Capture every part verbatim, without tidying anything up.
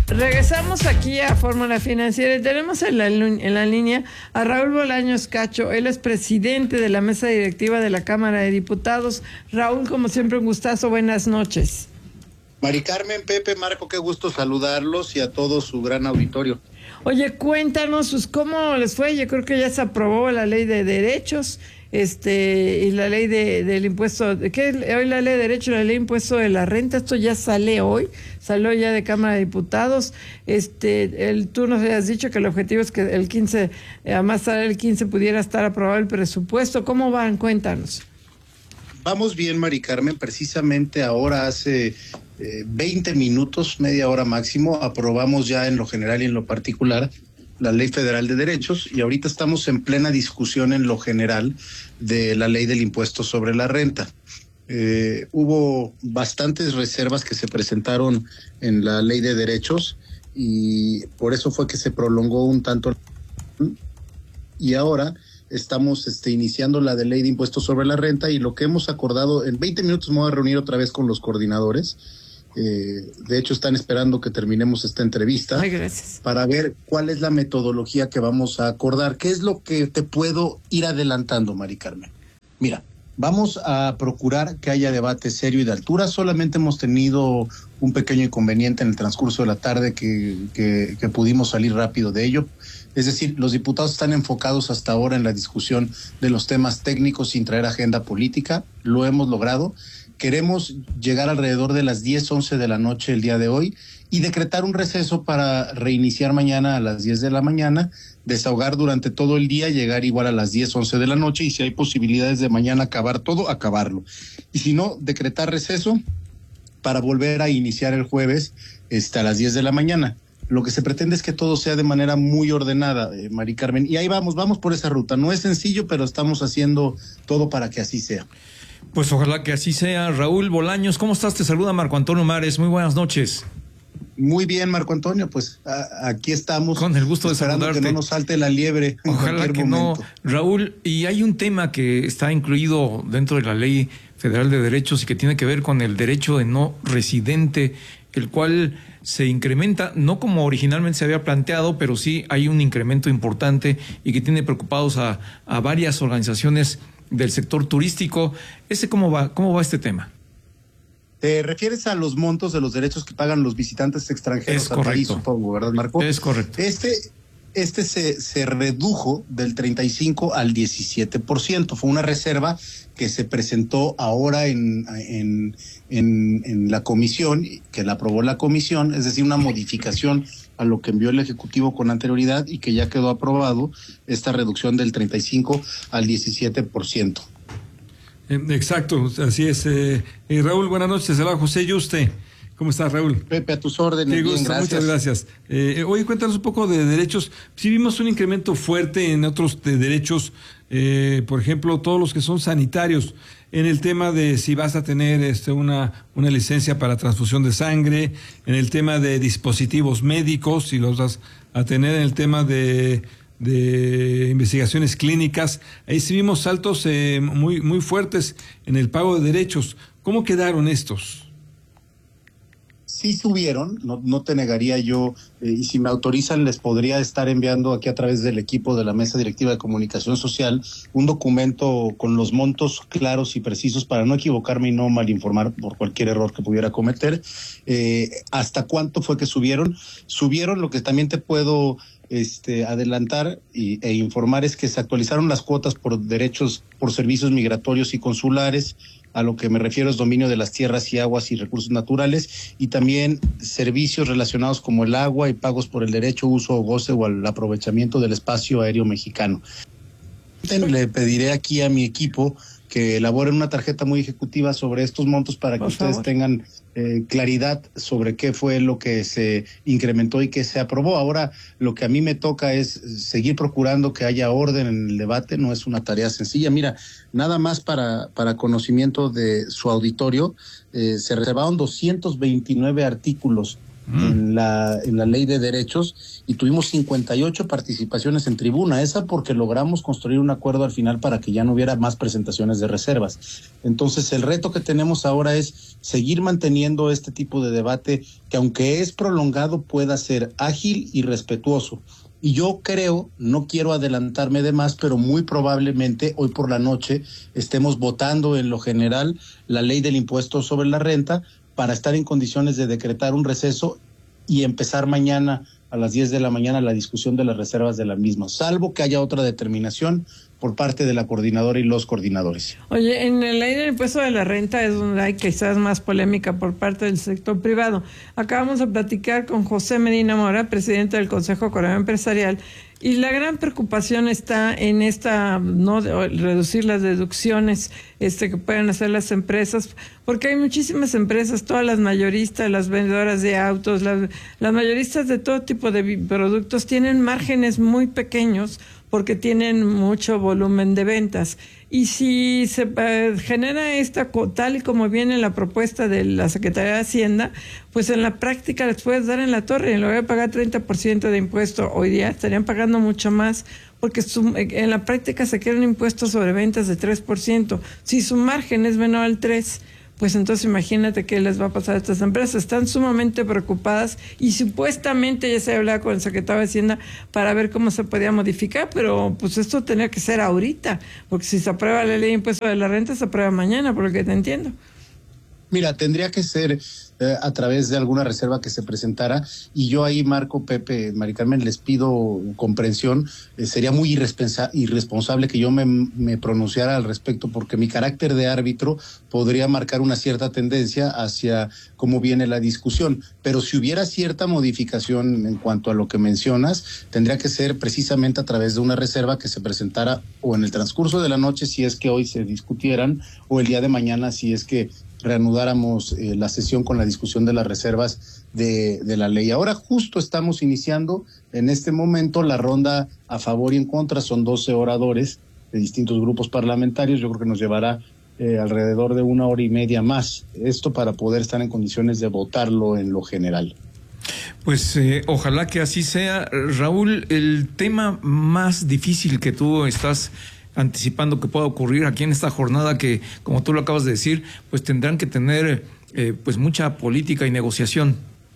Regresamos aquí a Fórmula Financiera y tenemos en la, en la línea a Raúl Bolaños Cacho. Él es presidente de la mesa directiva de la Cámara de Diputados. Raúl, como siempre, un gustazo. Buenas noches. Mari Carmen, Pepe, Marco, qué gusto saludarlos y a todo su gran auditorio. Oye, cuéntanos pues, cómo les fue. Yo creo que ya se aprobó la ley de derechos este y la ley de, del impuesto. ¿Qué? Hoy la ley de derechos y la ley de impuesto de la renta. Esto ya sale hoy. Salió ya de Cámara de Diputados. Este, el, tú nos habías dicho que el objetivo es que el quince, a más tarde el quince pudiera estar aprobado el presupuesto. ¿Cómo van? Cuéntanos. Vamos bien, Mari Carmen. Precisamente ahora hace eh, veinte minutos, media hora máximo, aprobamos ya en lo general y en lo particular la Ley Federal de Derechos y ahorita estamos en plena discusión en lo general de la Ley del Impuesto sobre la Renta. Eh, hubo bastantes reservas que se presentaron en la Ley de Derechos y por eso fue que se prolongó un tanto y ahora estamos este, iniciando la de Ley de Impuestos sobre la Renta y lo que hemos acordado, en veinte minutos me voy a reunir otra vez con los coordinadores. Eh, de hecho están esperando que terminemos esta entrevista. Ay, gracias. Para ver cuál es la metodología que vamos a acordar. ¿Qué es lo que te puedo ir adelantando, Mari Carmen? Mira, vamos a procurar que haya debate serio y de altura. Solamente hemos tenido un pequeño inconveniente en el transcurso de la tarde que, que, que pudimos salir rápido de ello. Es decir, los diputados están enfocados hasta ahora en la discusión de los temas técnicos sin traer agenda política. Lo hemos logrado. Queremos llegar alrededor de las diez, once de la noche el día de hoy y decretar un receso para reiniciar mañana a las diez de la mañana, desahogar durante todo el día, llegar igual a las diez, once de la noche y si hay posibilidades de mañana acabar todo, acabarlo. Y si no, decretar receso para volver a iniciar el jueves este, a las diez de la mañana. Lo que se pretende es que todo sea de manera muy ordenada, eh, Mari Carmen. Y ahí vamos, vamos por esa ruta. No es sencillo, pero estamos haciendo todo para que así sea. Pues ojalá que así sea. Raúl Bolaños, ¿cómo estás? Te saluda Marco Antonio Mares. Muy buenas noches. Muy bien, Marco Antonio. Pues a, aquí estamos. Con el gusto de esperando saludarte. que no nos salte la liebre. Ojalá que momento. no. Raúl, y hay un tema que está incluido dentro de la Ley Federal de Derechos y que tiene que ver con el derecho de no residente, el cual se incrementa, no como originalmente se había planteado, pero sí hay un incremento importante y que tiene preocupados a, a varias organizaciones del sector turístico. ¿Ese cómo va, cómo va este tema? ¿Te refieres a los montos de los derechos que pagan los visitantes extranjeros? Es correcto. País, supongo, ¿verdad, Marco? Es correcto. Este, este se, se redujo del treinta y cinco al diecisiete por ciento. Fue una reserva que se presentó ahora en, en, en, en la comisión, que la aprobó la comisión, es decir, una modificación a lo que envió el Ejecutivo con anterioridad y que ya quedó aprobado, esta reducción del treinta y cinco al diecisiete por ciento. Exacto, así es. Eh, eh, Raúl, buenas noches. Hola, José Yuste. ¿Cómo estás, Raúl? Pepe, a tus órdenes. Qué gusto, bien, gracias. Muchas gracias. Eh, oye, cuéntanos un poco de derechos. Sí vimos un incremento fuerte en otros de derechos, eh, por ejemplo, todos los que son sanitarios, en el tema de si vas a tener este, una, una licencia para transfusión de sangre, en el tema de dispositivos médicos, si los vas a tener, en el tema de... de investigaciones clínicas. Ahí sí vimos saltos eh, muy, muy fuertes en el pago de derechos. ¿Cómo quedaron estos? Sí subieron, no, no te negaría yo, eh, y si me autorizan les podría estar enviando aquí a través del equipo de la Mesa Directiva de Comunicación Social un documento con los montos claros y precisos para no equivocarme y no malinformar por cualquier error que pudiera cometer. Eh, ¿Hasta cuánto fue que subieron? Subieron, lo que también te puedo este, adelantar y, e informar es que se actualizaron las cuotas por derechos, por servicios migratorios y consulares. A lo que me refiero es dominio de las tierras y aguas y recursos naturales y también servicios relacionados como el agua y pagos por el derecho, uso o goce o al aprovechamiento del espacio aéreo mexicano. Le pediré aquí a mi equipo que elaboren una tarjeta muy ejecutiva sobre estos montos para que por ustedes favor. tengan eh, claridad sobre qué fue lo que se incrementó y qué se aprobó. Ahora lo que a mí me toca es seguir procurando que haya orden en el debate, no es una tarea sencilla. Mira, nada más para, para conocimiento de su auditorio, eh, se reservaron doscientos veintinueve artículos mm. en la en la ley de derechos y tuvimos cincuenta y ocho participaciones en tribuna, esa porque logramos construir un acuerdo al final para que ya no hubiera más presentaciones de reservas. Entonces el reto que tenemos ahora es seguir manteniendo este tipo de debate que, aunque es prolongado, pueda ser ágil y respetuoso. Y yo creo, no quiero adelantarme de más, pero muy probablemente hoy por la noche estemos votando en lo general la ley del impuesto sobre la renta para estar en condiciones de decretar un receso y empezar mañana a las diez de la mañana la discusión de las reservas de la misma, salvo que haya otra determinación por parte de la coordinadora y los coordinadores. Oye, en la ley del impuesto de la renta es donde hay quizás más polémica por parte del sector privado. Acabamos de platicar con José Medina Mora, presidente del Consejo Coordinador Empresarial, y la gran preocupación está en esta, no de, reducir las deducciones este que pueden hacer las empresas, porque hay muchísimas empresas, todas las mayoristas, las vendedoras de autos, las, las mayoristas de todo tipo de productos tienen márgenes muy pequeños porque tienen mucho volumen de ventas. Y si se eh, genera esta, tal y como viene la propuesta de la Secretaría de Hacienda, pues en la práctica les puedes dar en la torre, y le voy a pagar treinta por ciento de impuesto. Hoy día estarían pagando mucho más, porque su, en la práctica se quiere un impuesto sobre ventas de tres por ciento. Si su margen es menor al tres por ciento, pues entonces imagínate qué les va a pasar a estas empresas. Están sumamente preocupadas y supuestamente ya se hablaba con el secretario de Hacienda para ver cómo se podía modificar, pero pues esto tenía que ser ahorita, porque si se aprueba la ley de impuesto de la renta, se aprueba mañana, por lo que te entiendo. Mira, tendría que ser eh, a través de alguna reserva que se presentara, y yo ahí, Marco, Pepe, Mari Carmen, les pido comprensión. Eh, sería muy irresponsa- irresponsable que yo me, me pronunciara al respecto, porque mi carácter de árbitro podría marcar una cierta tendencia hacia cómo viene la discusión, pero si hubiera cierta modificación en cuanto a lo que mencionas, tendría que ser precisamente a través de una reserva que se presentara o en el transcurso de la noche, si es que hoy se discutieran, o el día de mañana, si es que reanudáramos eh, la sesión con la discusión de las reservas de, de la ley. Ahora justo estamos iniciando en este momento la ronda a favor y en contra. Son doce oradores de distintos grupos parlamentarios. Yo creo que nos llevará eh, alrededor de una hora y media más. Esto para poder estar en condiciones de votarlo en lo general. Pues eh, ojalá que así sea. Raúl, el tema más difícil que tú estás anticipando que pueda ocurrir aquí en esta jornada, que como tú lo acabas de decir, pues tendrán que tener eh, pues mucha política y negociación.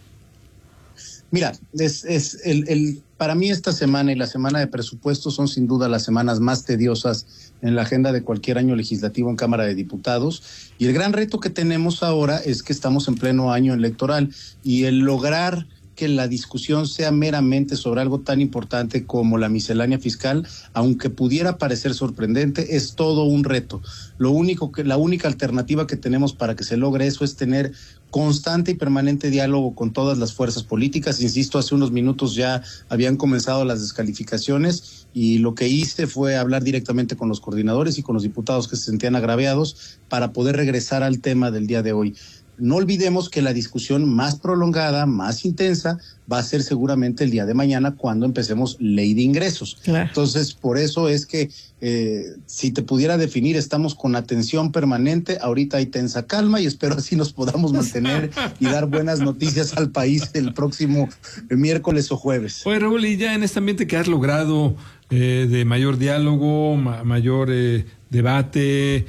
Mira, es, es el, el, para mí esta semana y la semana de presupuestos son sin duda las semanas más tediosas en la agenda de cualquier año legislativo en Cámara de Diputados, y el gran reto que tenemos ahora es que estamos en pleno año electoral, y el lograr que la discusión sea meramente sobre algo tan importante como la miscelánea fiscal, aunque pudiera parecer sorprendente, es todo un reto. Lo único que, la única alternativa que tenemos para que se logre eso es tener constante y permanente diálogo con todas las fuerzas políticas. Insisto, hace unos minutos ya habían comenzado las descalificaciones, y lo que hice fue hablar directamente con los coordinadores y con los diputados que se sentían agraviados para poder regresar al tema del día de hoy. No olvidemos que la discusión más prolongada, más intensa, va a ser seguramente el día de mañana, cuando empecemos ley de ingresos. Claro. Entonces, por eso es que, eh, si te pudiera definir, estamos con atención permanente. Ahorita hay tensa calma, y espero así nos podamos mantener y dar buenas noticias al país el próximo miércoles o jueves. Oye, Raúl, y ya en este ambiente que has logrado eh, de mayor diálogo, ma- mayor eh, debate,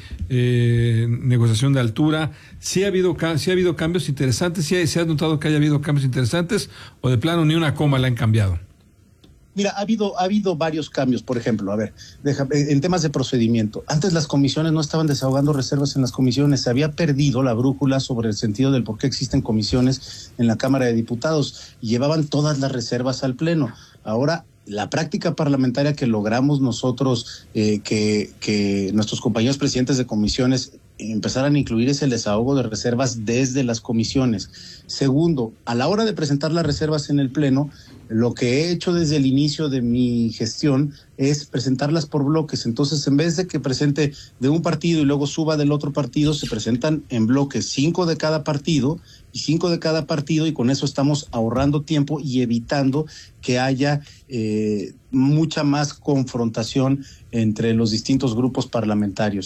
eh, negociación de altura, ¿sí ha habido sí ha habido cambios interesantes? ¿Sí se ha notado que haya habido cambios interesantes, o de plano ni una coma la han cambiado? Mira, ha habido, ha habido varios cambios. Por ejemplo, a ver, deja, en temas de procedimiento. Antes las comisiones no estaban desahogando reservas en las comisiones. Se había perdido la brújula sobre el sentido del por qué existen comisiones en la Cámara de Diputados, y llevaban todas las reservas al Pleno. Ahora, la práctica parlamentaria que logramos nosotros, eh, que, que nuestros compañeros presidentes de comisiones empezaran a incluir, es el desahogo de reservas desde las comisiones. Segundo, a la hora de presentar las reservas en el Pleno, lo que he hecho desde el inicio de mi gestión es presentarlas por bloques. Entonces, en vez de que presente de un partido y luego suba del otro partido, se presentan en bloques, cinco de cada partido y cinco de cada partido, y con eso estamos ahorrando tiempo y evitando que haya eh, mucha más confrontación entre los distintos grupos parlamentarios.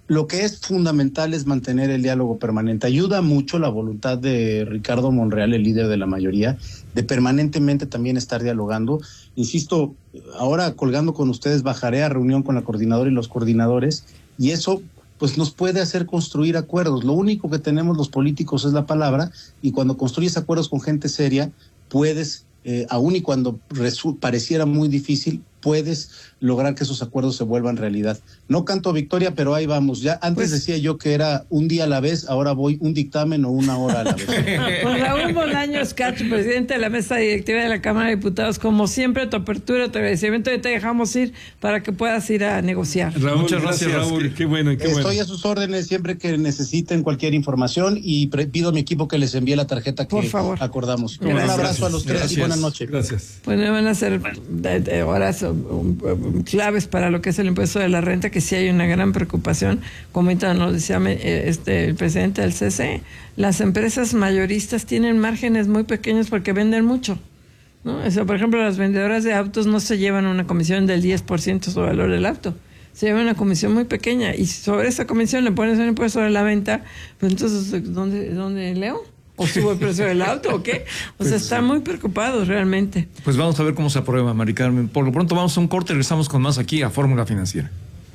lo que es fundamental es mantener el diálogo permanente. Ayuda mucho la voluntad de Ricardo Monreal, el líder de la mayoría, de permanentemente también estar dialogando. Insisto, ahora colgando con ustedes bajaré a reunión con la coordinadora y los coordinadores, y eso pues nos puede hacer construir acuerdos. Lo único que tenemos los políticos es la palabra, y cuando construyes acuerdos con gente seria, puedes, eh, aun y cuando resu- pareciera muy difícil, puedes lograr que esos acuerdos se vuelvan realidad. No canto victoria, pero ahí vamos. Ya antes pues, decía yo que era un día a la vez, ahora voy un dictamen o una hora a la vez. Pues Raúl Bolaños Cacho, presidente de la mesa directiva de la Cámara de Diputados, como siempre, tu apertura, tu agradecimiento, y te dejamos ir para que puedas ir a negociar. Raúl, muchas gracias, Raúl. Qué bueno, qué Estoy bueno. a sus órdenes siempre que necesiten cualquier información, y pre- pido a mi equipo que les envíe la tarjeta que Por favor. acordamos. Gracias. Un abrazo a los tres y buenas noches. Gracias. Pues me van a hacer de, de horas um, um, claves para lo que es el impuesto de la renta, que sí hay una gran preocupación, como ahorita nos decía este, el presidente del C C. Las empresas mayoristas tienen márgenes muy pequeños porque venden mucho, ¿no? O sea, por ejemplo, las vendedoras de autos no se llevan una comisión del diez por ciento sobre el valor del auto, se lleva una comisión muy pequeña, y sobre esa comisión le pones un impuesto sobre la venta, pues entonces, ¿dónde, dónde leo? ¿O sube el precio del auto o qué? O sea, pues, están muy preocupados realmente. Pues vamos a ver cómo se aprueba, Mari Carmen. Por lo pronto vamos a un corte y regresamos con más aquí a Fórmula Financiera.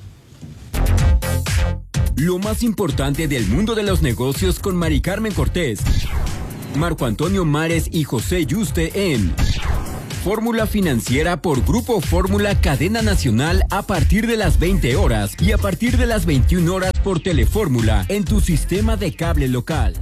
Lo más importante del mundo de los negocios con Mari Carmen Cortés, Marco Antonio Mares y José Yuste en Fórmula Financiera por Grupo Fórmula Cadena Nacional a partir de las veinte horas y a partir de las veintiuna horas por Telefórmula en tu sistema de cable local.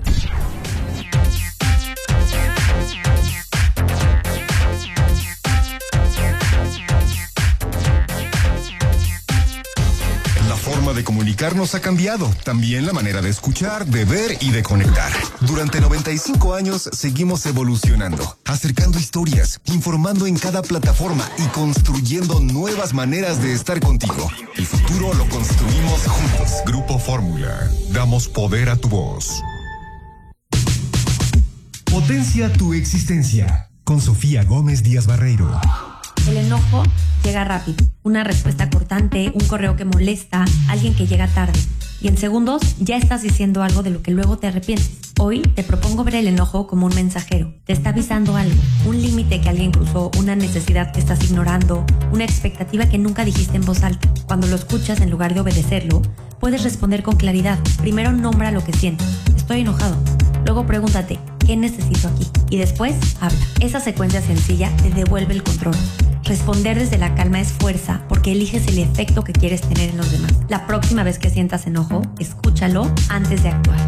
La forma de comunicarnos ha cambiado, también la manera de escuchar, de ver y de conectar. Durante noventa y cinco años seguimos evolucionando, acercando historias, informando en cada plataforma y construyendo nuevas maneras de estar contigo. El futuro lo construimos juntos. Grupo Fórmula, damos poder a tu voz. Potencia tu existencia, con Sofía Gómez Díaz Barreiro. El enojo llega rápido, una respuesta cortante, un correo que molesta, alguien que llega tarde. Y en segundos ya estás diciendo algo de lo que luego te arrepientes. Hoy te propongo ver el enojo como un mensajero. Te está avisando algo, un límite que alguien cruzó, una necesidad que estás ignorando, una expectativa que nunca dijiste en voz alta. Cuando lo escuchas, en lugar de obedecerlo, puedes responder con claridad. Primero nombra lo que sientes. Estoy enojado. Luego pregúntate, ¿qué necesito aquí? Y después, habla. Esa secuencia sencilla te devuelve el control. Responder desde la calma es fuerza, porque eliges el efecto que quieres tener en los demás. La próxima vez que sientas enojo, escúchalo antes de actuar.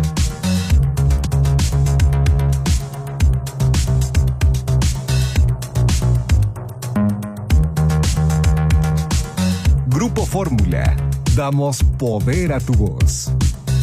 Grupo Fórmula, damos poder a tu voz.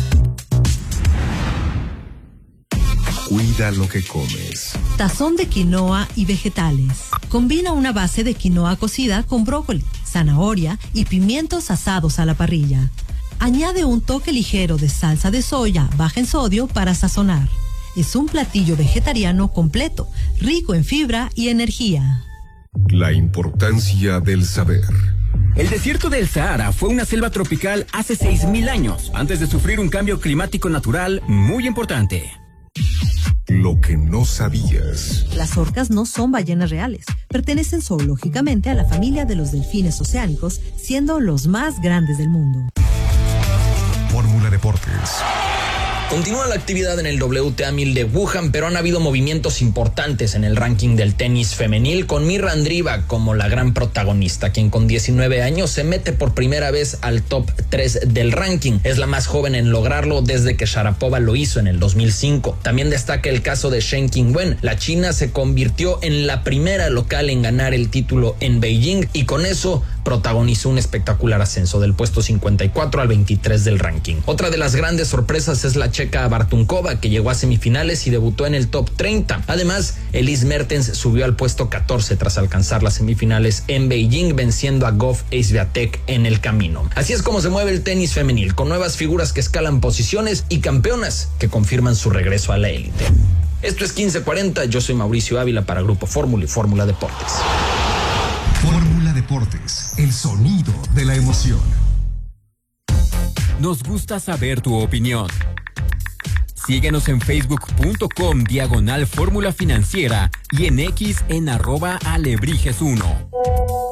Cuida lo que comes. Tazón de quinoa y vegetales. Combina una base de quinoa cocida con brócoli, zanahoria y pimientos asados a la parrilla. Añade un toque ligero de salsa de soya baja en sodio para sazonar. Es un platillo vegetariano completo, rico en fibra y energía. La importancia del saber. El desierto del Sahara fue una selva tropical hace seis mil años, antes de sufrir un cambio climático natural muy importante. Lo que no sabías. Las orcas no son ballenas reales. Pertenecen zoológicamente a la familia de los delfines oceánicos, siendo los más grandes del mundo. Fórmula Deportes. Continúa la actividad en el W T A mil de Wuhan, pero han habido movimientos importantes en el ranking del tenis femenil, con Mirra Andreeva como la gran protagonista, quien con diecinueve años se mete por primera vez al top tres del ranking. Es la más joven en lograrlo desde que Sharapova lo hizo en el dos mil cinco. También destaca el caso de Shen Qingwen. La china se convirtió en la primera local en ganar el título en Beijing y con eso protagonizó un espectacular ascenso del puesto cincuenta y cuatro al veintitrés del ranking. Otra de las grandes sorpresas es la checa Bartunkova, que llegó a semifinales y debutó en el top treinta. Además, Elise Mertens subió al puesto catorce tras alcanzar las semifinales en Beijing, venciendo a Goff Swiatek en el camino. Así es como se mueve el tenis femenil, con nuevas figuras que escalan posiciones y campeonas que confirman su regreso a la élite. Esto es quince cuarenta, yo soy Mauricio Ávila para Grupo Fórmula y Fórmula Deportes. Fórmula Deportes, el sonido de la emoción. Nos gusta saber tu opinión. Síguenos en facebook.com diagonal Fórmula Financiera y en X en arroba Alebrijes uno.